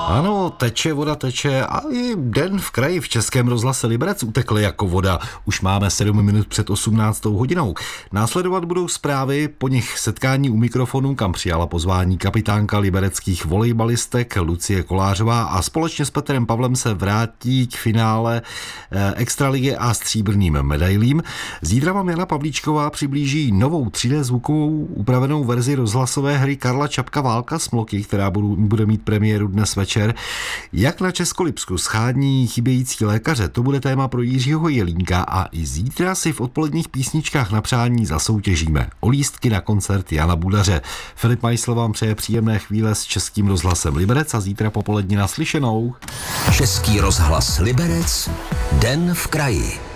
Ano, teče, voda teče a i Den v kraji v Českém rozhlase Liberec utekl jako voda. Už máme 7 minut před 18. hodinou. Následovat budou zprávy, po nich setkání u mikrofonu, kam přijala pozvání kapitánka libereckých volejbalistek Lucie Kolářová a společně s Petrem Pavlem se vrátí k finále extraligy a stříbrným medailím. Zítra vám Jana Pavlíčková přiblíží novou 3D zvukovou upravenou verzi rozhlasové hry Karla Čapka Válka smloky, která bude mít premiéru dnes večer. Jak na Českolipsku schání chybějící lékaře, to bude téma pro Jiřího Jelínka a i zítra si v odpoledních písničkách na přání zasoutěžíme o lístky na koncert Jana Budaře. Filip Majsl vám přeje příjemné chvíle s Českým rozhlasem Liberec a zítra popolední naslyšenou. Český rozhlas Liberec, Den v kraji.